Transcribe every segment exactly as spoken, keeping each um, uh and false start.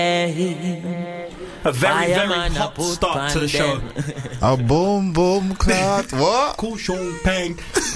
A very, very hot start to the show. A boom, boom, clot. What? Cool, Sean Peng.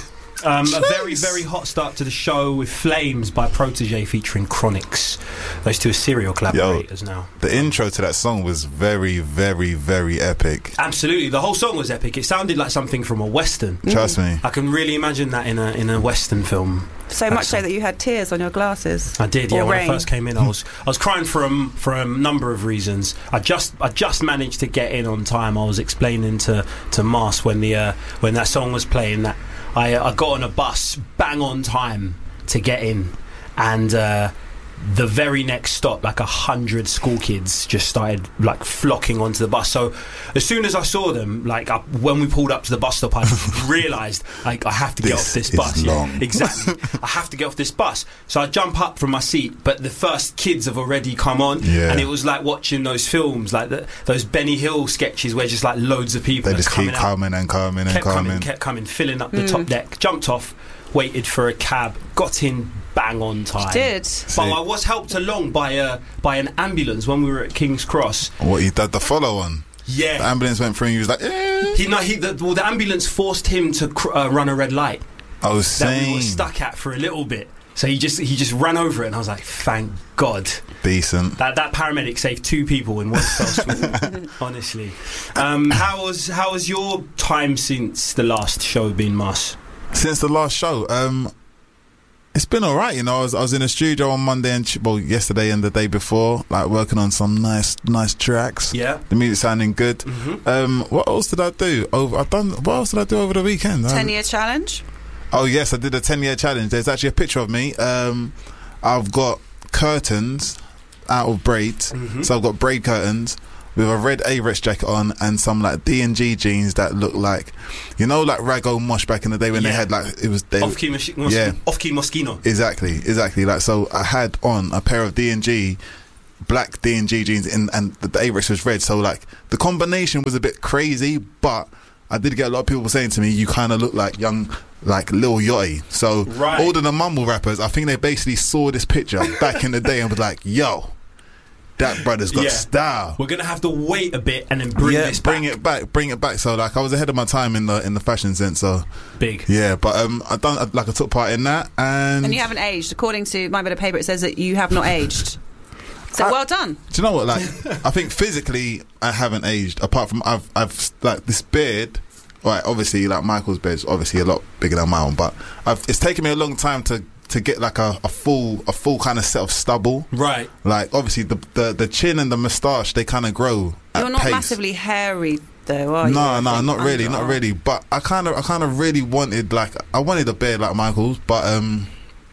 Um, a very, very hot start to the show with Flames by Protege featuring Chronix. Those two are serial collaborators Yo, now. The intro to that song was very, very, very epic. Absolutely, the whole song was epic. It sounded like something from a western. Trust me, I can really imagine that in a in a western film. So much so that you had tears on your glasses. I did, yeah. Or when rain. I first came in, I was I was crying for a, for a number of reasons. I just I just managed to get in on time. I was explaining to to Mars when the uh, when that song was playing that I I got on a bus bang on time to get in, and uh, the very next stop, like a hundred school kids just started like flocking onto the bus. So as soon as I saw them, like I, when we pulled up to the bus stop, I realised like I have to get This off this is bus. long. Yeah, exactly. I have to get off this bus. So I jump up from my seat, but the first kids have already come on, Yeah. and it was like watching those films, like the, those Benny Hill sketches where just like loads of people they are just coming keep out, coming and coming and kept coming. coming, kept coming, filling up the Mm. top deck. Jumped off, waited for a cab, got in bang on time. Did. But See. I was helped along by a by an ambulance when we were at King's Cross. What he did, the follow on. Yeah. The ambulance went through and he was like, eh. He, no, he, the, well, the ambulance forced him to cr- uh, run a red light I was that we saying, were stuck at for a little bit. So he just he just ran over it, and I was like, thank God. decent. That that paramedic saved two people in one fell swoop. Honestly, um, how was how was your time since the last show been, Mas? Since the last show, um, it's been alright, you know. I was, I was in the studio on Monday and ch- well, yesterday and the day before, like working on some nice, nice tracks. Yeah. The music sounding good. Mm-hmm. Um, what else did I do? Over, I've done. What else did I do over the weekend? ten Um, year challenge. Oh yes, I did a ten year challenge. There's actually a picture of me. Um, I've got curtains out of braids, Mhm. so I've got braid curtains with a red A-Rex jacket on and some like D and G jeans that look like, you know, like Rago Mosh back in the day when Yeah. they had like it was they, Off key, mos- mos- yeah. off key Moschino. exactly, exactly. Like so, I had on a pair of D and G. Black D and G jeans in, and the, the A-Rex was red, so like the combination was a bit crazy, but I did get a lot of people saying to me, you kind of look like young, like Lil Yachty. So Right. all of the mumble rappers, I think they basically saw this picture back in the day and was like, yo, that brother's got Yeah. style. We're gonna have to wait a bit and then bring yeah, this bring back. it back, bring it back. So like I was ahead of my time in the in the fashion sense. So Big. yeah, but um, I done like I took part in that, and, And you haven't aged. According to my bit of paper, it says that you have not aged. So I- well done. do you know what? Like, I think physically, I haven't aged. Apart from I've, I've like this beard. Right, obviously, like Michael's beard's obviously a lot bigger than mine, but I've, it's taken me a long time to, to get like a, a full a full kind of set of stubble. Right. Like, obviously, the the, the chin and the moustache, they kind of grow. At You're not pace. massively hairy though, are you? No, I no, think not really, under not arm. really. But I kind of, I kind of really wanted like I wanted a beard like Michael's, but um,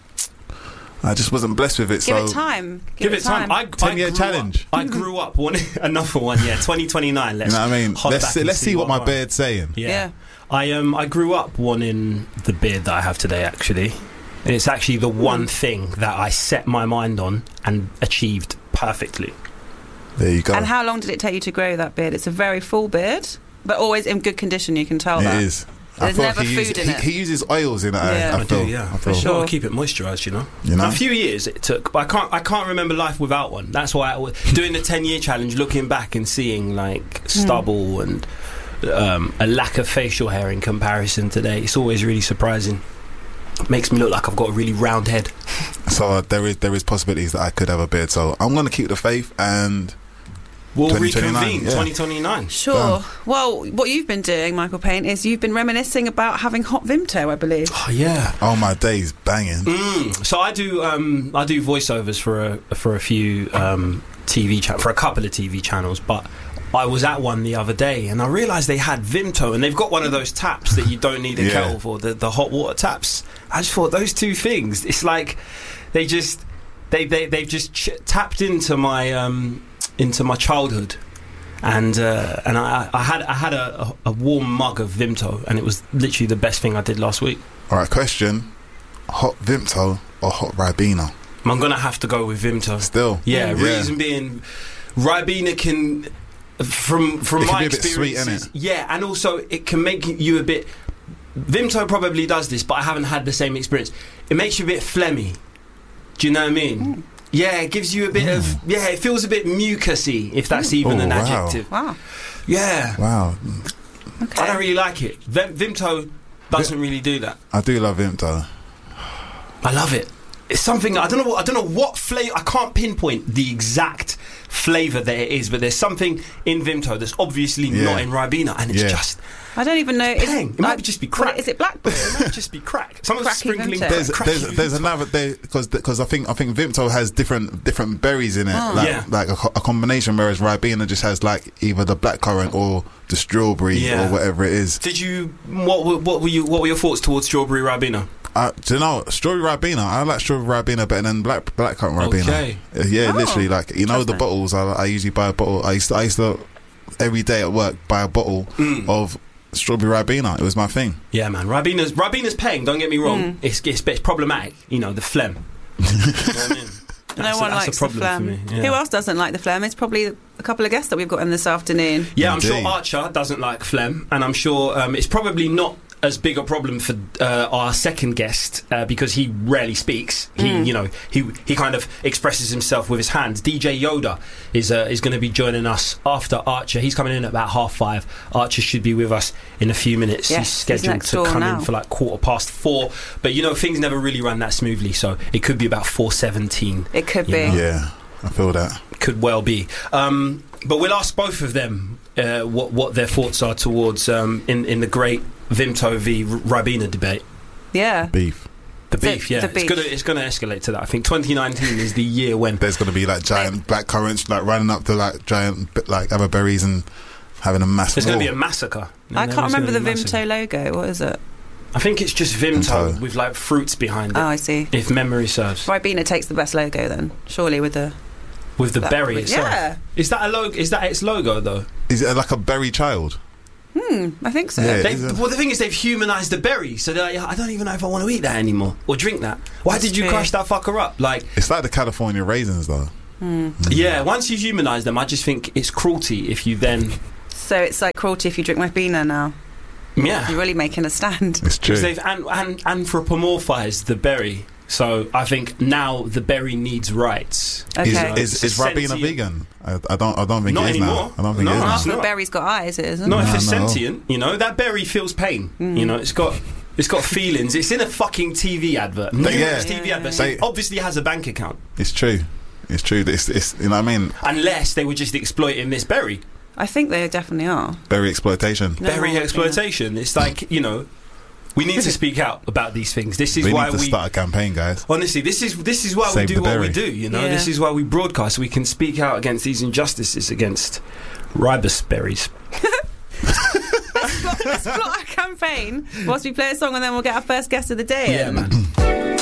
I just wasn't blessed with it. Give so it time. Give, it time. I, I ten-year grew challenge. Up, I grew up. One, another one. Yeah. twenty twenty-nine. you Let's. know what I mean? hop Let's back see, and let's see what my mine- beard's saying. Yeah. Yeah. I um I grew up wanting the beard that I have today, actually, and it's actually the one thing that I set my mind on and achieved perfectly. There you go. And how long did it take you to grow that beard? It's a very full beard, but always in good condition. You can tell It that. is. There's feel like never he food uses, in he, it. he uses oils in it. I- Yeah. I, I feel, do, yeah, I for feel. sure. sure. Keep it moisturised, you know. You know? A few years it took, but I can't. I can't remember life without one. That's why I was doing the ten-year challenge, looking back and seeing like stubble and um, a lack of facial hair in comparison today. It's always really surprising. It makes me look like I've got a really round head. So uh, there is there is possibilities that I could have a beard. So I'm going to keep the faith and We'll twenty twenty-nine, reconvene yeah. twenty twenty-nine. Sure. Done. Well, what you've been doing, Michael Payne, is you've been reminiscing about having hot Vimto, I believe. Oh yeah. oh my days banging. Mm. So I do um, I do voiceovers for a for a few um, T V cha- for a couple of T V channels, but I was at one the other day and I realised they had Vimto, and they've got one of those taps that you don't need a Yeah. kettle for, the the hot water taps. I just thought those two things, it's like they just they they they've just ch- tapped into my um, into my childhood. And uh, and I, I had I had a, a warm mug of Vimto, and it was literally the best thing I did last week. All right, question: hot Vimto or hot Ribena? I'm gonna have to go with Vimto. Still, Yeah, Yeah. reason being, Ribena can, from from It can my be a bit sweet, experiences, innit? yeah, and also it can make you a bit. Vimto probably does this, but I haven't had the same experience. It makes you a bit phlegmy. Do you know what I mean? Yeah, it gives you a bit of yeah. It feels a bit mucusy, if that's even Oh, an wow. adjective. Wow. Yeah, Wow, Okay. I don't really like it. Vim- Vimto doesn't really do that. I do love him though. I love it. It's something I don't know. What, I don't know what flavor. I can't pinpoint the exact flavour that it is, but there's something in Vimto that's obviously Yeah. not in Ribena, and it's Yeah. just I don't even know. Is, peng. It might just be what- crack. Is it blackberry? It might just be crack. Someone's Cracky sprinkling Vimto. There's cracky there's there's Vimto. another there because because I think I think Vimto has different different berries in it, Oh. like Yeah. like a, co- a combination. Whereas Ribena just has like either the blackcurrant or the strawberry Yeah. or whatever it is. Did you? What, were- what were you? What were your thoughts towards strawberry Ribena? Uh, do you know strawberry Ribena? I like strawberry Ribena better than black blackcurrant Ribena. Okay. Uh, Yeah, Oh, literally, like you know the interesting. bottles. I, I usually buy a bottle. I used to, I used to every day at work buy a bottle Mm. of strawberry Ribena. It was my thing. Yeah, man. Ribena's Ribena's paying. Don't get me wrong. Mm. It's, it's it's problematic. You know the phlegm. You know what I mean? No That's a- one that's likes a problem the phlegm. for me. Yeah. Who else doesn't like the phlegm? It's probably a couple of guests that we've got in this afternoon. Yeah, I'm sure Indeed. Archer doesn't like phlegm, and I'm sure um, it's probably not as big a problem for uh, our second guest uh, because he rarely speaks. He, Mm. you know, he he kind of expresses himself with his hands. D J Yoda is uh, is going to be joining us after Archer. He's coming in at about half five. Archer should be with us in a few minutes. Yes, he's he's scheduled next to door come now. in for like quarter past four. But you know, things never really run that smoothly, so it could be about four seventeen. It could You be. know. Yeah, I feel that. Could well be. Um, but we'll ask both of them uh, what what their thoughts are towards um, in in the great Vimto v Ribena debate. Yeah. Beef. The The- beef, yeah, the it's beef. gonna it's gonna escalate to that. I think twenty nineteen is the year when. There's gonna be like giant black currants like running up to like giant bit- like other berries and having a massive. There's going to be war. a massacre. I There can't is remember the gonna be a massacre. Vimto logo. What is it? I think it's just Vimto Vimto. with like fruits behind it, Oh, I see. if memory serves. Ribena takes the best logo then, surely with the With the that- berry with- itself. Yeah. Is that a logo? Is that its logo though? Is it like a berry child? Hmm. I think so. Yeah. They, is it- well, the thing is, they've humanised the berry, so they're like, I don't even know if I want to eat that anymore or drink that. Why That's did you true. crush that fucker up? Like, It's like the California raisins though. Hmm. yeah, once you humanise them, I just think it's cruelty if you then, So it's like cruelty if you drink Ribena now. yeah, You're really making a stand. It's true. because they've an, an, anthropomorphised the berry. So I think now the berry needs rights. Okay. Is, is, It's is a Ribena sentient- vegan? I, I don't. I don't think Not it is anymore. now. I don't think No, it is no, now. it's the not. berry's got eyes, it isn't. Not No, if it's no. sentient, you know. That berry feels pain. Mm. You know, it's got it's got feelings. It's in a fucking T V advert. Numerous yeah. T V Yeah, adverts. yeah. It obviously has a bank account. It's true. It's true. It's, it's you know what I mean. Unless they were just exploiting this berry. I think they definitely are. Berry exploitation. No berry more Ribena. exploitation. It's like, you know, we need to speak out about these things. This is We why need to we start a campaign, guys. honestly, this is this is why Save we the do what we berry. do, you know. Yeah. This is why we broadcast. We can speak out against these injustices against ribus berries. Let's plot, let's plot our campaign whilst we play a song and then we'll get our first guest of the day Yeah, in. man.